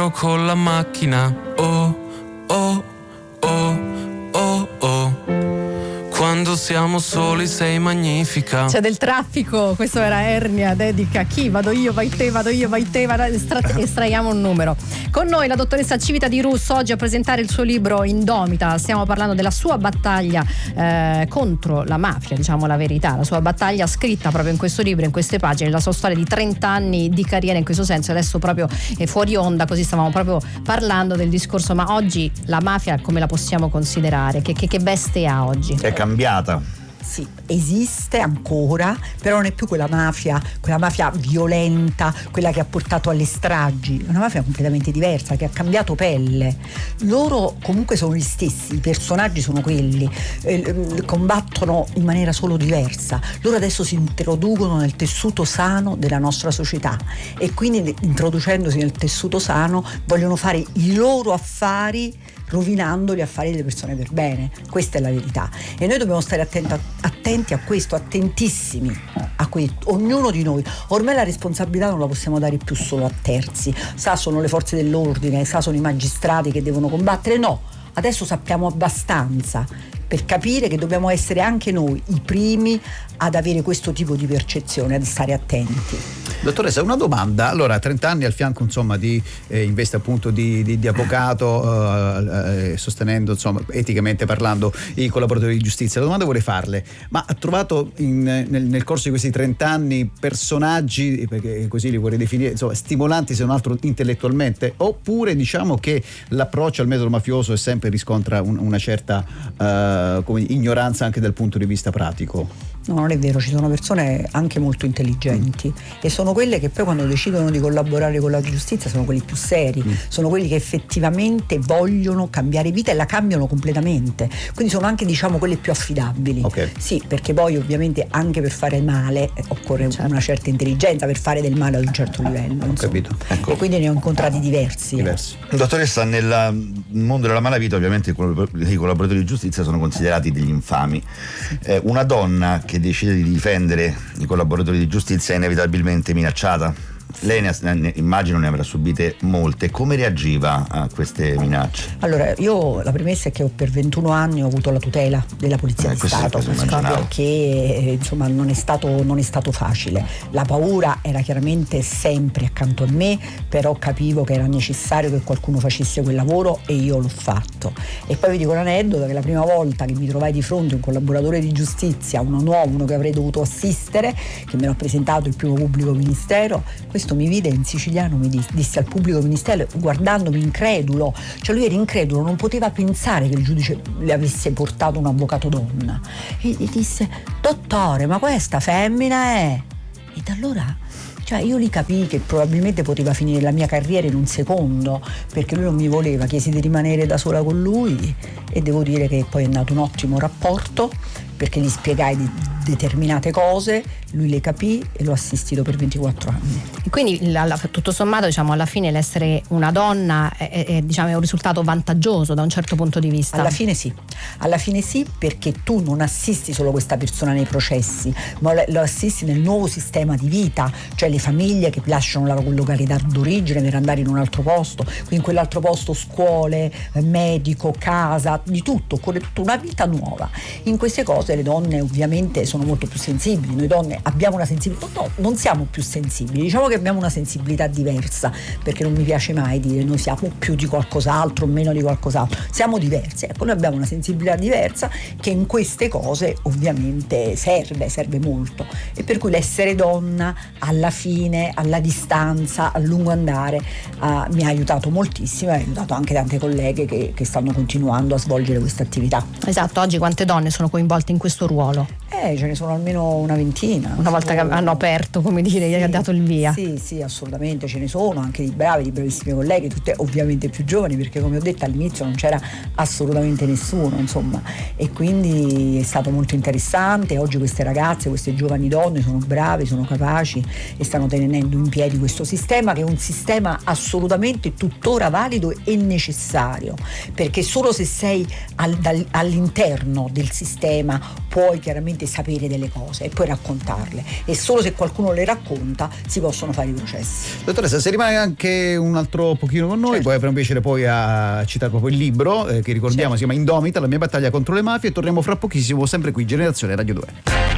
giro con la macchina. Oh, oh, oh, oh, oh. Quando siamo soli sei magnifica. C'è del traffico, questo era Ernia, dedica a chi? Vado io, vai te, estraiamo un numero. Con noi la dottoressa Civita Di Russo oggi a presentare il suo libro Indomita. Stiamo parlando della sua battaglia contro la mafia, diciamo la verità, la sua battaglia scritta proprio in questo libro, in queste pagine, la sua storia di 30 anni di carriera in questo senso. Adesso proprio fuori onda, così stavamo proprio parlando del discorso, ma oggi la mafia come la possiamo considerare? Che veste ha oggi? È cambiata. Sì, esiste ancora, però non è più quella mafia violenta, quella che ha portato alle stragi. È una mafia completamente diversa, che ha cambiato pelle. Loro comunque sono gli stessi, i personaggi sono quelli, combattono in maniera solo diversa. Loro adesso si introducono nel tessuto sano della nostra società e quindi, introducendosi nel tessuto sano, vogliono fare i loro affari rovinando gli affari delle persone per bene. Questa è la verità e noi dobbiamo stare attenti a questo, attentissimi a questo, ognuno di noi. Ormai la responsabilità non la possiamo dare più solo a terzi, sono le forze dell'ordine, sono i magistrati che devono combattere, no, adesso sappiamo abbastanza per capire che dobbiamo essere anche noi i primi ad avere questo tipo di percezione, ad stare attenti. Dottoressa, una domanda. Allora, 30 anni al fianco, insomma, di in veste appunto di avvocato, sostenendo, insomma, eticamente parlando, i collaboratori di giustizia. La domanda vorrei farle: ma ha trovato nel corso di questi 30 anni personaggi, perché così li vorrei definire, insomma, stimolanti se non altro intellettualmente, oppure diciamo che l'approccio al metodo mafioso è sempre riscontra una certa ignoranza anche dal punto di vista pratico? No, non è vero, ci sono persone anche molto intelligenti e sono quelle che poi quando decidono di collaborare con la giustizia sono quelli più seri, sono quelli che effettivamente vogliono cambiare vita e la cambiano completamente, quindi sono anche, diciamo, quelle più affidabili. Okay. Sì, perché poi ovviamente anche per fare male occorre una certa intelligenza, per fare del male ad un certo livello. Ho capito. Ecco. E quindi ne ho incontrati diversi. Dottoressa, nel mondo della malavita ovviamente i collaboratori di giustizia sono considerati degli infami. Una donna che decide di difendere i collaboratori di giustizia è inevitabilmente minacciata. Lei immagino ne avrà subite molte. Come reagiva a queste minacce? Allora, io la premessa è che per 21 anni ho avuto la tutela della Polizia di Stato, perché insomma non è stato facile. La paura era chiaramente sempre accanto a me, però capivo che era necessario che qualcuno facesse quel lavoro e io l'ho fatto. E poi vi dico l'aneddoto che la prima volta che mi trovai di fronte a un collaboratore di giustizia, uno nuovo, uno che avrei dovuto assistere, che mi ha presentato il primo pubblico ministero, questo mi vide in siciliano, mi disse al pubblico ministero, guardandomi incredulo, cioè lui era incredulo, non poteva pensare che il giudice le avesse portato un avvocato donna, e gli disse: dottore, ma questa femmina è? E da allora, cioè, io lì capii che probabilmente poteva finire la mia carriera in un secondo, perché lui non mi voleva, chiesi di rimanere da sola con lui e devo dire che poi è nato un ottimo rapporto, perché gli spiegai determinate cose, lui le capì e l'ho assistito per 24 anni. E quindi tutto sommato, diciamo, alla fine l'essere una donna è un risultato vantaggioso da un certo punto di vista. Alla fine sì, perché tu non assisti solo questa persona nei processi, ma lo assisti nel nuovo sistema di vita, cioè le famiglie che lasciano la località d'origine per andare in un altro posto, quindi in quell'altro posto scuole, medico, casa, di tutto, occorre tutta una vita nuova. In queste cose le donne ovviamente sono molto più sensibili. Noi donne abbiamo una sensibilità, no, non siamo più sensibili, diciamo che abbiamo una sensibilità diversa, perché non mi piace mai dire noi siamo più di qualcos'altro o meno di qualcos'altro, siamo diversi. Ecco, noi abbiamo una sensibilità diversa che in queste cose ovviamente serve molto, e per cui l'essere donna alla fine, alla distanza, a lungo andare mi ha aiutato moltissimo e ha aiutato anche tante colleghe che stanno continuando a svolgere questa attività. Esatto, oggi quante donne sono coinvolte in questo ruolo? Ce ne sono almeno una ventina. Una volta che hanno aperto, come dire, gli ha dato il via. Sì, assolutamente, ce ne sono anche di bravissime colleghe, tutte ovviamente più giovani, perché come ho detto all'inizio non c'era assolutamente nessuno, insomma, e quindi è stato molto interessante. Oggi queste ragazze, queste giovani donne sono brave, sono capaci e stanno tenendo in piedi questo sistema, che è un sistema assolutamente tuttora valido e necessario, perché solo se sei all'interno del sistema puoi chiaramente sapere delle cose e puoi raccontarle, e solo se qualcuno le racconta si possono fare i processi. Dottoressa, se rimane anche un altro pochino con noi, poi avremo piacere poi a citare proprio il libro che ricordiamo si chiama Indomita, la mia battaglia contro le mafie, e torniamo fra pochissimo sempre qui, Generazione Radio 2.